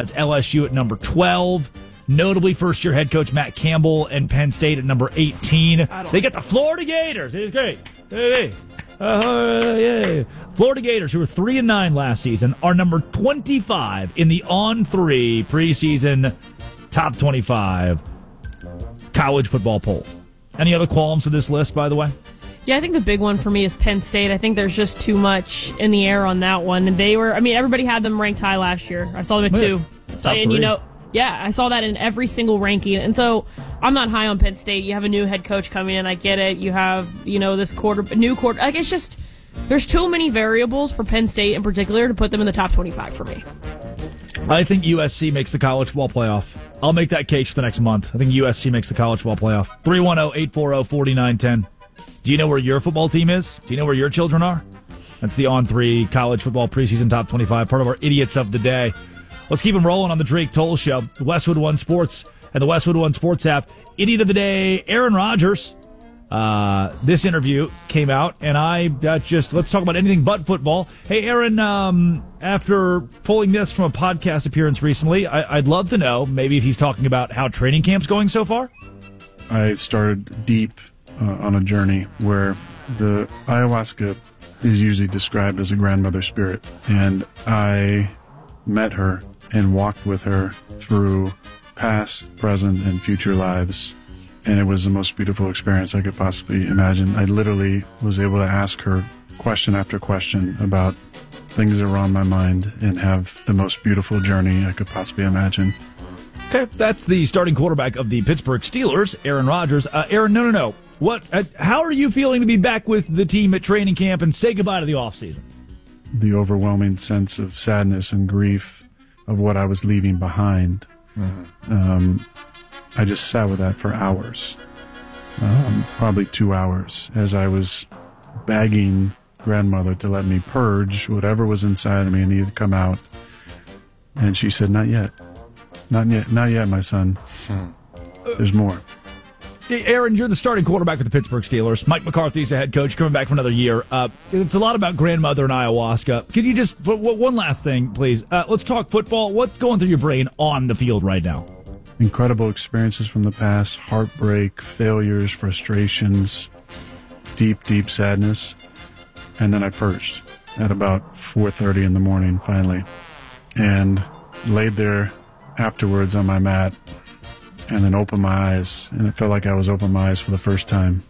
It's LSU at number 12. Notably, first-year head coach Matt Campbell and Penn State at number 18. They got the Florida Gators. It's great. Hey. Yay. Florida Gators, who were 3-9 last season, are number 25 in the On3 preseason top 25 college football poll. Any other qualms to this list, by the way? Yeah, I think the big one for me is Penn State. I think there's just too much in the air on that one. And everybody had them ranked high last year. I saw them at 2. Top 3. I saw that in every single ranking. And so I'm not high on Penn State. You have a new head coach coming in. I get it. You have, this new quarter. Like, it's just, there's too many variables for Penn State in particular to put them in the top 25 for me. I think USC makes the college football playoff. I'll make that case for the next month. I think USC makes the college football playoff. 310-840-4910. Do you know where your football team is? Do you know where your children are? That's the On3 college football preseason top 25, part of our Idiots of the Day. Let's keep them rolling on the Drake Toll Show, Westwood One Sports, and the Westwood One Sports app. Idiot of the Day, Aaron Rodgers. This interview came out, and let's talk about anything but football. Hey, Aaron, after pulling this from a podcast appearance recently, I'd love to know maybe if he's talking about how training camp's going so far. I started deep on a journey where the ayahuasca is usually described as a grandmother spirit, and I met her and walked with her through past, present, and future lives. And it was the most beautiful experience I could possibly imagine. I literally was able to ask her question after question about things that were on my mind and have the most beautiful journey I could possibly imagine. Okay, that's the starting quarterback of the Pittsburgh Steelers, Aaron Rodgers. Aaron, no. How are you feeling to be back with the team at training camp and say goodbye to the offseason? The overwhelming sense of sadness and grief of what I was leaving behind. I just sat with that for hours, probably 2 hours, as I was begging grandmother to let me purge whatever was inside of me and needed to come out. And she said, not yet, my son. There's more. Hey, Aaron, you're the starting quarterback with the Pittsburgh Steelers. Mike McCarthy's the head coach, coming back for another year. It's a lot about grandmother and ayahuasca. Can you just, one last thing, please? Let's talk football. What's going through your brain on the field right now? Incredible experiences from the past, heartbreak, failures, frustrations, deep, deep sadness. And then I purged at about 4:30 in the morning, finally, and laid there afterwards on my mat and then opened my eyes, and it felt like I was opening my eyes for the first time.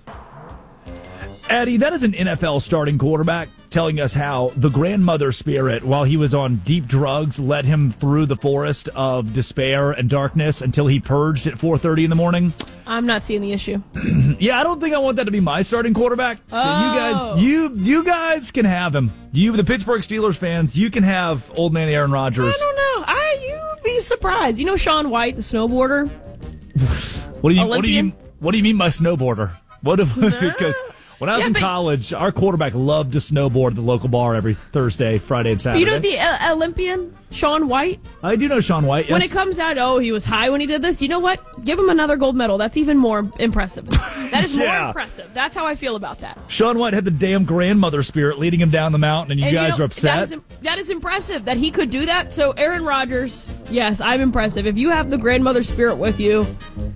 Eddie, that is an NFL starting quarterback telling us how the grandmother spirit, while he was on deep drugs, led him through the forest of despair and darkness until he purged at 4:30 in the morning. I'm not seeing the issue. Yeah, I don't think I want that to be my starting quarterback. Oh. You guys can have him. You, the Pittsburgh Steelers fans, you can have old man Aaron Rodgers. I don't know. You'd be surprised. You know Shaun White, the snowboarder? What do you mean by snowboarder? Because when I was in college, our quarterback loved to snowboard at the local bar every Thursday, Friday, and Saturday. You know the Olympian, Shaun White? I do know Shaun White, yes. When it comes out, he was high when he did this, you know what? Give him another gold medal. That's even more impressive. That is more impressive. That's how I feel about that. Shaun White had the damn grandmother spirit leading him down the mountain, and you guys are upset? That is impressive that he could do that. So, Aaron Rodgers, yes, I'm impressive. If you have the grandmother spirit with you,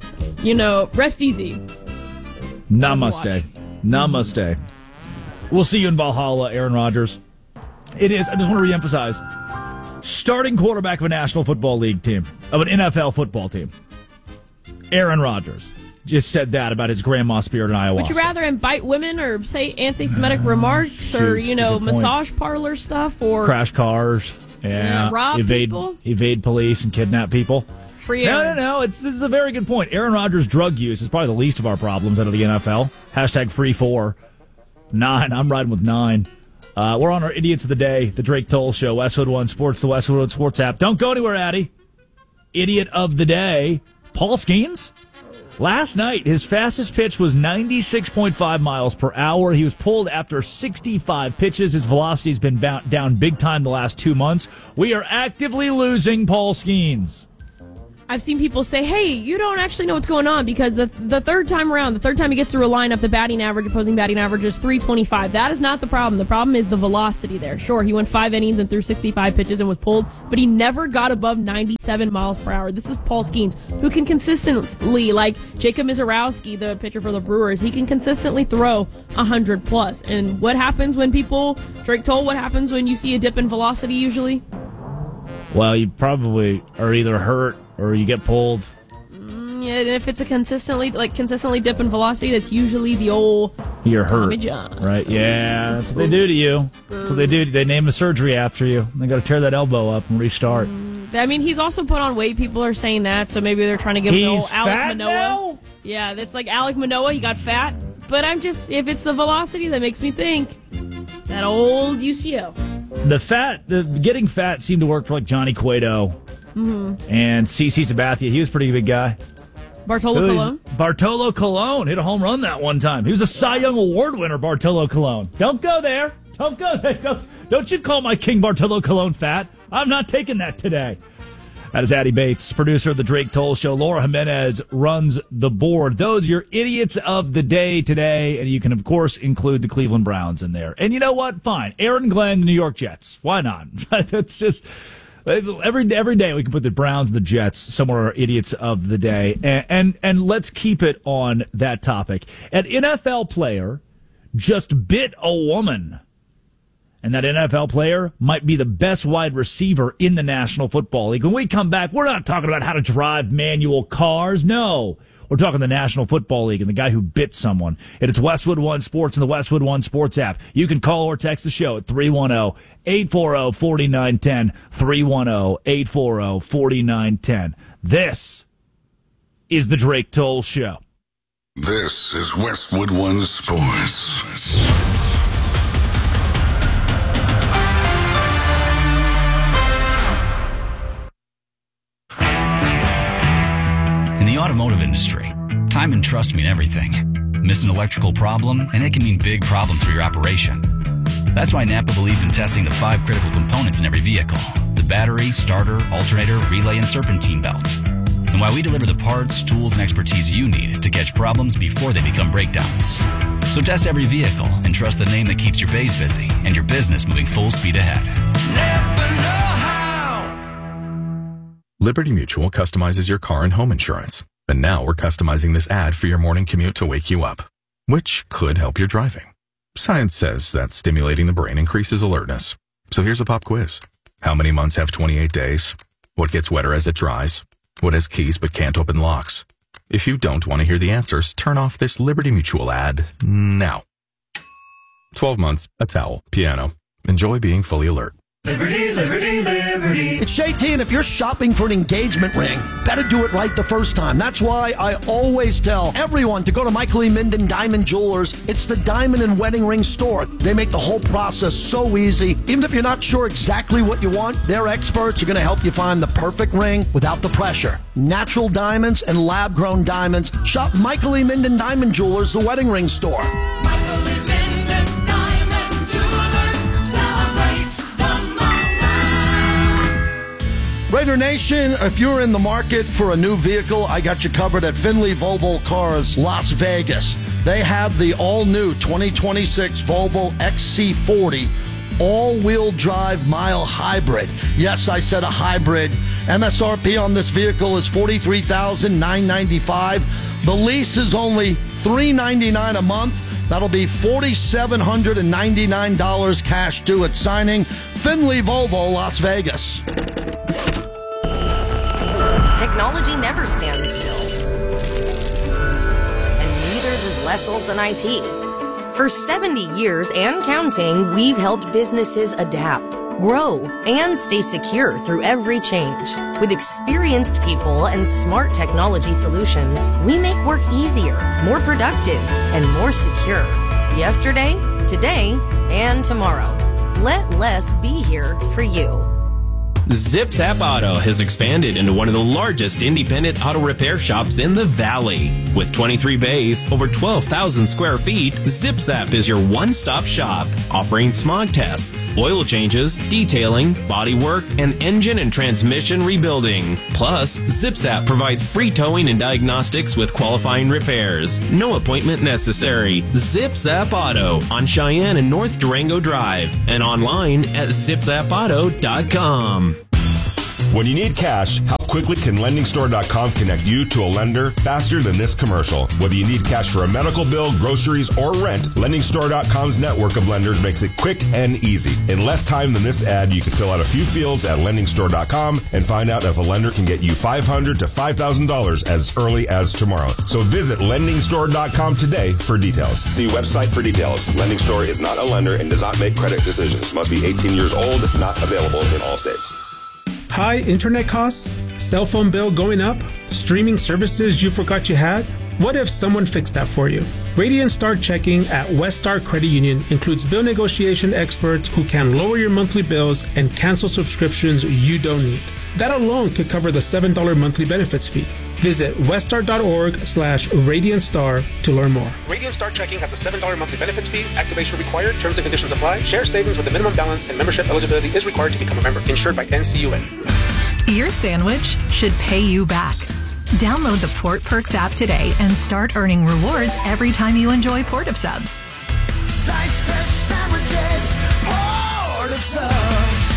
rest easy. Namaste. Namaste. We'll see you in Valhalla, Aaron Rodgers. It is, I just want to reemphasize, starting quarterback of a National Football League team, of an NFL football team. Aaron Rodgers just said that about his grandma spirit in ayahuasca. Would you rather him bite women or say anti-Semitic remarks or, massage parlor stuff or... Crash cars. Yeah. Rob people. Evade police and kidnap people. No. This is a very good point. Aaron Rodgers' drug use is probably the least of our problems out of the NFL. Hashtag free 4. 9. I'm riding with 9. We're on our Idiots of the Day, the Drake Toll Show, Westwood One Sports, the Westwood One Sports app. Don't go anywhere, Addy. Idiot of the Day, Paul Skeens. Last night, his fastest pitch was 96.5 miles per hour. He was pulled after 65 pitches. His velocity's been down big time the last 2 months. We are actively losing Paul Skeens. I've seen people say, hey, you don't actually know what's going on because the third time he gets through a lineup, the opposing batting average is 325. That is not the problem. The problem is the velocity there. Sure, he went 5 innings and threw 65 pitches and was pulled, but he never got above 97 miles per hour. This is Paul Skeens, who can consistently, like Jacob Mizorowski, the pitcher for the Brewers, he can consistently throw 100 plus. And what happens when Drake Toll, what happens when you see a dip in velocity usually? Well, you probably are either hurt or you get pulled. Yeah, and if it's a consistently dip in velocity, that's usually the old you're hurt, Tommy John. Right? Yeah, that's what they do to you. That's what they do. They name a surgery after you. They got to tear that elbow up and restart. I mean, he's also put on weight. People are saying that, so maybe they're trying to give him Alec Manoah. Now? Yeah, that's like Alec Manoah. He got fat, but if it's the velocity that makes me think that old UCO. The getting fat seemed to work for like Johnny Cueto. And CC Sabathia, he was a pretty big guy. Bartolo Colon hit a home run that one time. He was a Cy Young Award winner, Bartolo Colon. Don't go there. Don't go there. Don't you call my king Bartolo Colon fat. I'm not taking that today. That is Addie Bates, producer of the Drake Toll Show. Laura Jimenez runs the board. Those are your idiots of the day today, and you can, of course, include the Cleveland Browns in there. And you know what? Fine. Aaron Glenn, the New York Jets. Why not? That's just... Every day we can put the Browns and the Jets somewhere our idiots of the day. And let's keep it on that topic. An NFL player just bit a woman. And that NFL player might be the best wide receiver in the National Football League. When we come back, we're not talking about how to drive manual cars. No. We're talking the National Football League and the guy who bit someone. It is Westwood One Sports and the Westwood One Sports app. You can call or text the show at 310-840-4910, 310-840-4910. This is the Drake Toll Show. This is Westwood One Sports. In the automotive industry, time and trust mean everything. Miss an electrical problem, and it can mean big problems for your operation. That's why Napa believes in testing the 5 critical components in every vehicle: the battery, starter, alternator, relay, and serpentine belt. And why we deliver the parts, tools, and expertise you need to catch problems before they become breakdowns. So test every vehicle and trust the name that keeps your bays busy and your business moving full speed ahead. Napa know-how. Liberty Mutual customizes your car and home insurance. And now we're customizing this ad for your morning commute to wake you up, which could help your driving. Science says that stimulating the brain increases alertness. So here's a pop quiz. How many months have 28 days? What gets wetter as it dries? What has keys but can't open locks? If you don't want to hear the answers, turn off this Liberty Mutual ad now. 12 months, a towel, piano. Enjoy being fully alert. Liberty, liberty, liberty. It's JT, and if you're shopping for an engagement ring, better do it right the first time. That's why I always tell everyone to go to Michael E. Minden Diamond Jewelers. It's the diamond and wedding ring store. They make the whole process so easy. Even if you're not sure exactly what you want, their experts are going to help you find the perfect ring without the pressure. Natural diamonds and lab-grown diamonds. Shop Michael E. Minden Diamond Jewelers, the wedding ring store. It's Michael E. Minden Diamond Jewelers. Celebrate the moment. Raider Nation, if you're in the market for a new vehicle, I got you covered at Finley Volvo Cars, Las Vegas. They have the all-new 2026 Volvo XC40 all-wheel drive mile hybrid. Yes, I said a hybrid. MSRP on this vehicle is $43,995. The lease is only $399 a month. That'll be $4,799 cash due at signing. Finley Volvo, Las Vegas. Technology never stands still. And neither does Les Olson IT. For 70 years and counting, we've helped businesses adapt, grow, and stay secure through every change. With experienced people and smart technology solutions, we make work easier, more productive, and more secure. Yesterday, today, and tomorrow. Let Les be here for you. Zip Zap Auto has expanded into one of the largest independent auto repair shops in the Valley. With 23 bays, over 12,000 square feet, Zip Zap is your one-stop shop, offering smog tests, oil changes, detailing, body work, and engine and transmission rebuilding. Plus, Zip Zap provides free towing and diagnostics with qualifying repairs. No appointment necessary. Zip Zap Auto on Cheyenne and North Durango Drive and online at zipzapauto.com. When you need cash, how quickly can LendingStore.com connect you to a lender faster than this commercial? Whether you need cash for a medical bill, groceries, or rent, LendingStore.com's network of lenders makes it quick and easy. In less time than this ad, you can fill out a few fields at LendingStore.com and find out if a lender can get you $500 to $5,000 as early as tomorrow. So visit LendingStore.com today for details. See website for details. Lending Store is not a lender and does not make credit decisions. Must be 18 years old, not available in all states. High internet costs? Cell phone bill going up? Streaming services you forgot you had? What if someone fixed that for you? Radiant Star Checking at West Star Credit Union includes bill negotiation experts who can lower your monthly bills and cancel subscriptions you don't need. That alone could cover the $7 monthly benefits fee. Visit weststar.org/RadiantStar to learn more. Radiant Star Checking has a $7 monthly benefits fee. Activation required. Terms and conditions apply. Share savings with a minimum balance and membership eligibility is required to become a member. Insured by NCUA. Your sandwich should pay you back. Download the Port Perks app today and start earning rewards every time you enjoy Port of Subs. Slice fresh sandwiches, Port of Subs.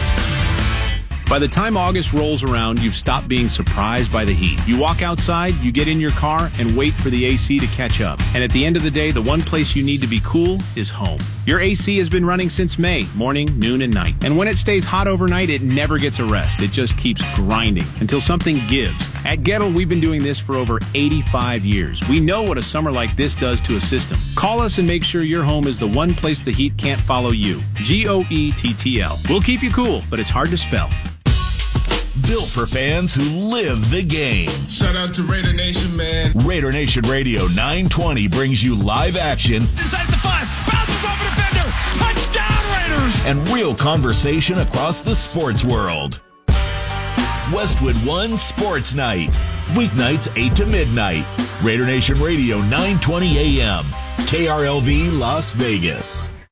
By the time August rolls around, you've stopped being surprised by the heat. You walk outside, you get in your car, and wait for the AC to catch up. And at the end of the day, the one place you need to be cool is home. Your AC has been running since May, morning, noon, and night. And when it stays hot overnight, it never gets a rest. It just keeps grinding until something gives. At Gettle, we've been doing this for over 85 years. We know what a summer like this does to a system. Call us and make sure your home is the one place the heat can't follow you. GOETTL. We'll keep you cool, but it's hard to spell. Built for fans who live the game. Shout out to Raider Nation, man. Raider Nation Radio 920 brings you live action. Inside the 5, bounces off a defender. Touchdown, Raiders! And real conversation across the sports world. Westwood One Sports Night. Weeknights 8 to midnight. Raider Nation Radio 920 AM. KRLV Las Vegas.